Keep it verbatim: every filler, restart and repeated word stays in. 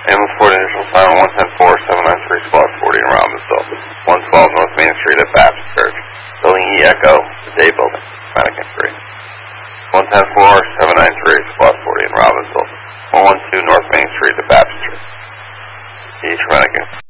Ambulance Ford initial assignment one ten four seven nine three Squad forty in Robbinsville. one twelve North Main Street at Baptist Church. Building E Echo, the Day Building, Mannequin three. one ten four seven nine three Squad forty in Robbinsville. one twelve North Main Street at Baptist Church. East Mannequin.